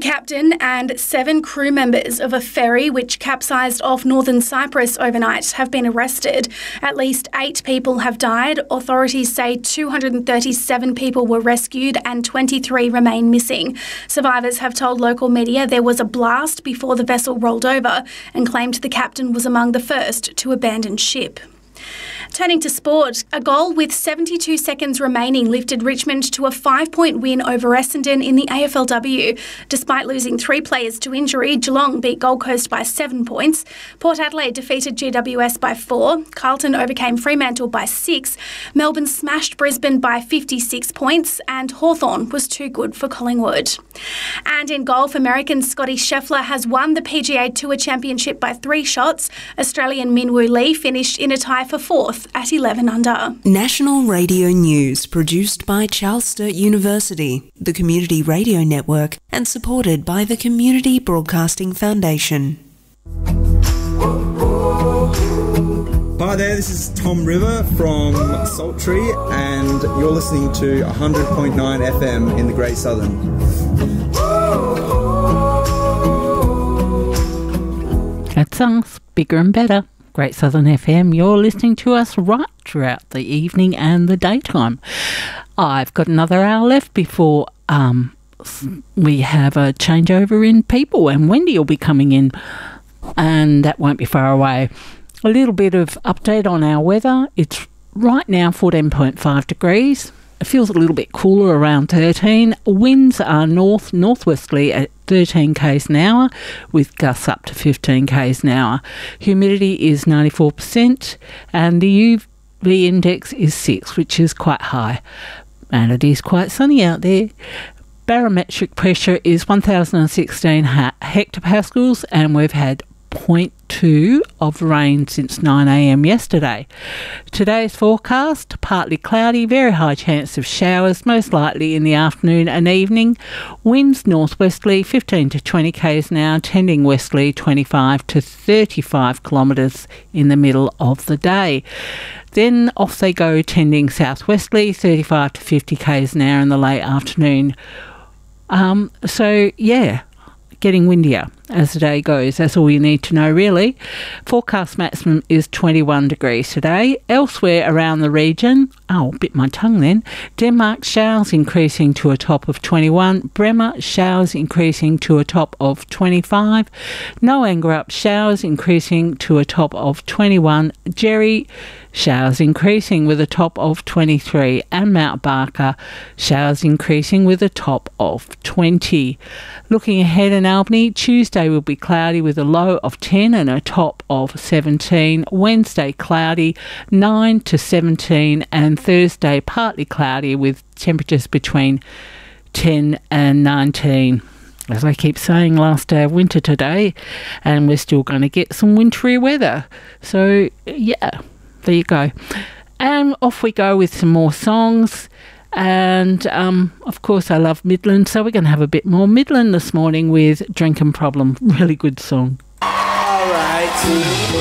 captain and 7 crew members of a ferry which capsized off northern Cyprus overnight have been arrested. At least 8 people have died. Authorities say 237 people were rescued and 23 remain missing. Survivors have told local media there was a blast before the vessel rolled over and claimed the captain was among the first to abandon ship. Turning to sport, a goal with 72 seconds remaining lifted Richmond to a 5-point win over Essendon in the AFLW. Despite losing 3 players to injury, Geelong beat Gold Coast by 7 points. Port Adelaide defeated GWS by 4. Carlton overcame Fremantle by 6. Melbourne smashed Brisbane by 56 points. And Hawthorn was too good for Collingwood. And in golf, American Scotty Scheffler has won the PGA Tour Championship by 3 shots. Australian Minwoo Lee finished in a tie for 4th at 11 under. National Radio News produced by Charles Sturt University, the Community Radio Network, and supported by the Community Broadcasting Foundation. Hi there, this is Tom River from Sultry, and you're listening to 100.9 FM in the Great Southern. That song's bigger and better. Great Southern FM, you're listening to us right throughout the evening and the daytime. I've got another hour left before we have a changeover in people, and Wendy will be coming in, and that won't be far away. A little bit of update on our weather. It's right now 14.5 degrees. It feels a little bit cooler, around 13. Winds are northwesterly at 13 k's an hour, with gusts up to 15 k's an hour. Humidity is 94%, and the UV index is 6, which is quite high. And it is quite sunny out there. Barometric pressure is 1,016 hectopascals, and we've had 0.2 of rain since 9 a.m. yesterday. Today's forecast, partly cloudy, very high chance of showers, most likely in the afternoon and evening. Winds northwesterly 15 to 20 k's an hour, tending westerly 25 to 35 kilometres in the middle of the day. Then off they go, tending southwesterly 35 to 50 k's an hour in the late afternoon. Getting windier as the day goes. That's all you need to know, really. Forecast maximum is 21 degrees today. Elsewhere around the region, bit my tongue then. Denmark, showers increasing to a top of 21. Bremer, showers increasing to a top of 25. Noangerup, showers increasing to a top of 21. Jerry, showers increasing with a top of 23, and Mount Barker, showers increasing with a top of 20. Looking ahead in Albany, Tuesday will be cloudy with a low of 10 and a top of 17. Wednesday cloudy, 9 to 17, and Thursday partly cloudy with temperatures between 10 and 19. As I keep saying, last day of winter today, and we're still going to get some wintry weather. So, yeah. There you go. And off we go with some more songs. And, of course, I love Midland, so we're going to have a bit more Midland this morning with Drinking Problem. Really good song. All right.